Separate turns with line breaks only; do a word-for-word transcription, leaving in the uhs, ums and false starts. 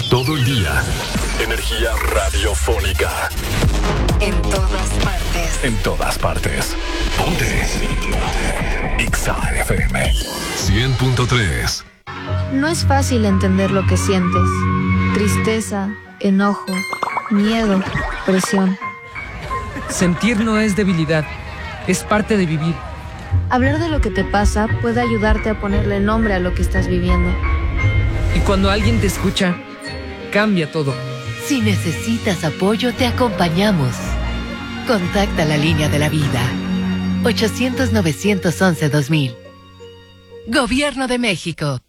Todo el día. Energía radiofónica.
En todas partes.
En todas partes. Ponte. Exa F M cien punto tres.
No es fácil entender lo que sientes. Tristeza, enojo, miedo, presión.
Sentir no es debilidad, es parte de vivir.
Hablar de lo que te pasa puede ayudarte a ponerle nombre a lo que estás viviendo.
Y cuando alguien te escucha, cambia todo.
Si necesitas apoyo, te acompañamos. Contacta la línea de la vida. ochocientos, novecientos once, dos mil. Gobierno de México.